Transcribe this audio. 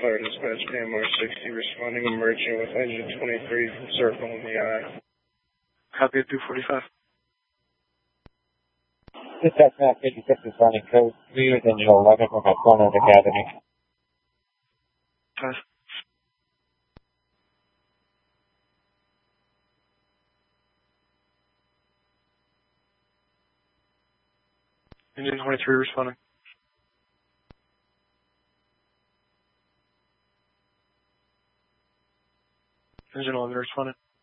Fire Dispatch, KMR 60, responding emerging with engine 23 from circle in the eye. Copy at 245. Dispatch map 56 is running code 3 with engine 11 from the corner of the Academy. Pass. Engine 23 responding. Engine 11 responding.